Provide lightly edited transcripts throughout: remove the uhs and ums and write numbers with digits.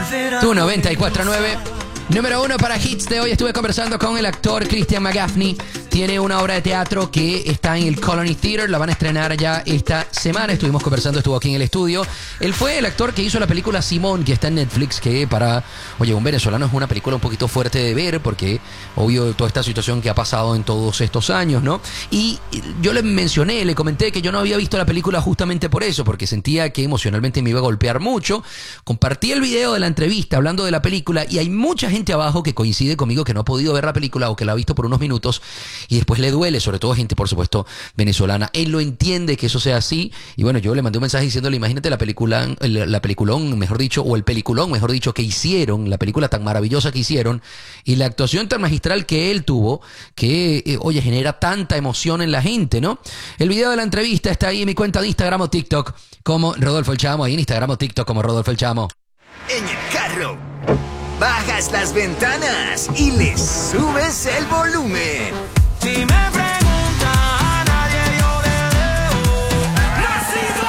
Tu 94.9. Número 1 para hits de hoy. Estuve conversando con el actor Christian McGaffney. Tiene una obra de teatro que está en el Colony Theater. La van a estrenar ya esta semana. Estuvimos conversando, estuvo aquí en el estudio. Él fue el actor que hizo la película Simón, que está en Netflix, que para, un venezolano es una película un poquito fuerte de ver, porque obvio toda esta situación que ha pasado en todos estos años, ¿no? Y yo le comenté que yo no había visto la película justamente por eso, porque sentía que emocionalmente me iba a golpear mucho. Compartí el video de la entrevista hablando de la película y hay mucha gente abajo que coincide conmigo que no ha podido ver la película o que la ha visto por unos minutos y después le duele, sobre todo gente, por supuesto, venezolana. Él lo entiende que eso sea así y bueno, yo le mandé un mensaje diciéndole, imagínate la peliculón, mejor dicho, o el peliculón, mejor dicho, que hicieron, la película tan maravillosa que hicieron y la actuación tan magistral que él tuvo, que, genera tanta emoción en la gente, ¿no? El video de la entrevista está ahí en mi cuenta de Instagram o TikTok como Rodolfo El Chamo, ahí en Instagram o TikTok como Rodolfo El Chamo. En el carro, bajas las ventanas y le subes el volumen. Si me pregunta, a nadie yo le debo nacido.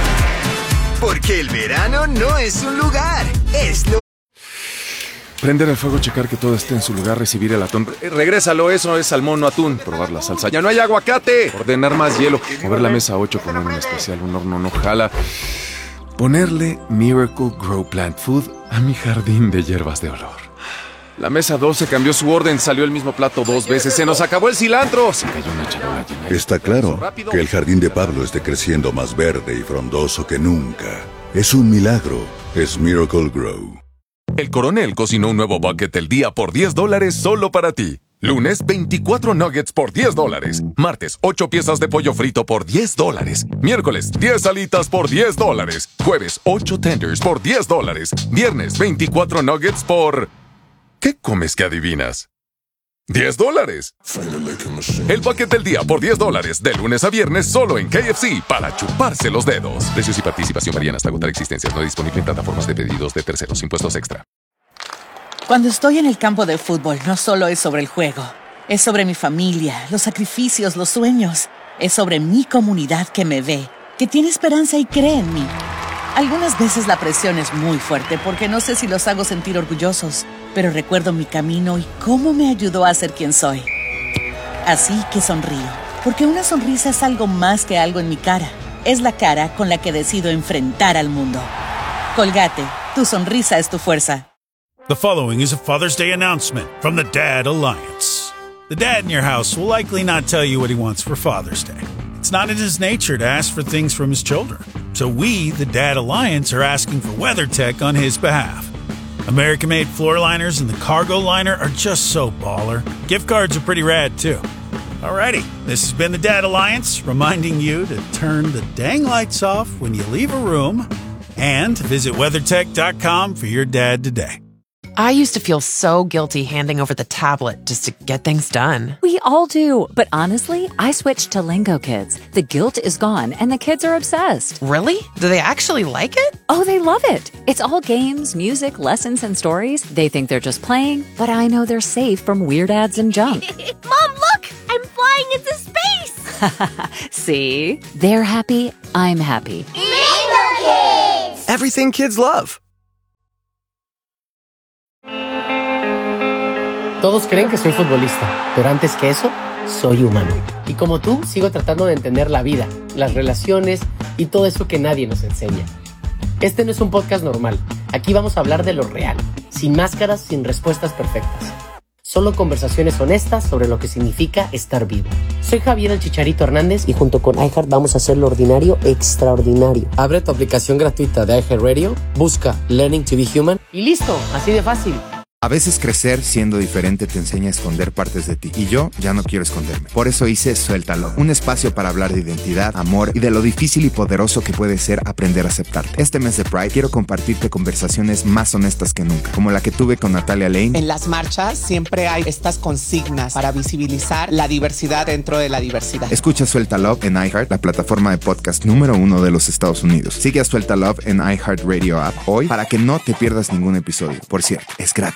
Porque el verano no es un lugar, es lo... Prender el fuego, checar que todo esté en su lugar, recibir el atún. Regrésalo, eso es salmón, no atún. Probar la salsa. ¡Ya no hay aguacate! Ordenar más hielo. Mover la mesa 8, poner un especial, un horno no jala. Ponerle Miracle Grow Plant Food a mi jardín de hierbas de olor. La mesa 12 cambió su orden, salió el mismo plato 2 veces. ¡Se nos acabó el cilantro! Se cayó una charola llena. Está claro que el jardín de Pablo esté creciendo más verde y frondoso que nunca. Es un milagro. Es Miracle Grow. El Coronel cocinó un nuevo bucket del día por $10 solo para ti. Lunes, 24 nuggets por $10. Martes, 8 piezas de pollo frito por $10. Miércoles, 10 alitas por $10. Jueves, 8 tenders por $10. Viernes, 24 nuggets por... ¿Qué comes que adivinas? $10. El bucket del día por $10, de lunes a viernes solo en KFC, para chuparse los dedos. Precios y participación varían hasta agotar existencias. No disponible en plataformas de pedidos de terceros. Impuestos extra. Cuando estoy en el campo de fútbol, no solo es sobre el juego. Es sobre mi familia, los sacrificios, los sueños. Es sobre mi comunidad que me ve, que tiene esperanza y cree en mí. Algunas veces la presión es muy fuerte porque no sé si los hago sentir orgullosos, pero recuerdo mi camino y cómo me ayudó a ser quien soy. Así que sonrío, porque una sonrisa es algo más que algo en mi cara. Es la cara con la que decido enfrentar al mundo. Colgate, tu sonrisa es tu fuerza. The following is a Father's Day announcement from the Dad Alliance. The dad in your house will likely not tell you what he wants for Father's Day. It's not in his nature to ask for things from his children. So we, the Dad Alliance, are asking for WeatherTech on his behalf. American-made floor liners and the cargo liner are just so baller. Gift cards are pretty rad, too. Alrighty, this has been the Dad Alliance, reminding you to turn the dang lights off when you leave a room and visit WeatherTech.com for your dad today. I used to feel so guilty handing over the tablet just to get things done. We all do, but honestly, I switched to Lingo Kids. The guilt is gone, and the kids are obsessed. Really? Do they actually like it? Oh, they love it. It's all games, music, lessons, and stories. They think they're just playing, but I know they're safe from weird ads and junk. Mom, look! I'm flying into space! See? They're happy, I'm happy. Lingo Kids! Everything kids love. Todos creen que soy futbolista, pero antes que eso, soy humano. Y como tú, sigo tratando de entender la vida, las relaciones y todo eso que nadie nos enseña. Este no es un podcast normal. Aquí vamos a hablar de lo real, sin máscaras, sin respuestas perfectas. Solo conversaciones honestas sobre lo que significa estar vivo. Soy Javier el Chicharito Hernández y junto con iHeart vamos a hacer lo ordinario extraordinario. Abre tu aplicación gratuita de iHeartRadio, busca Learning to be Human y listo, así de fácil. A veces crecer siendo diferente te enseña a esconder partes de ti. Y yo ya no quiero esconderme. Por eso hice Suéltalo. Un espacio para hablar de identidad, amor y de lo difícil y poderoso que puede ser aprender a aceptarte. Este mes de Pride quiero compartirte conversaciones más honestas que nunca. Como la que tuve con Natalia Lane. En las marchas siempre hay estas consignas para visibilizar la diversidad dentro de la diversidad. Escucha Suéltalo en iHeart, la plataforma de podcast número 1 de los Estados Unidos. Sigue a Suéltalo en iHeartRadio app hoy para que no te pierdas ningún episodio. Por cierto, es gratis.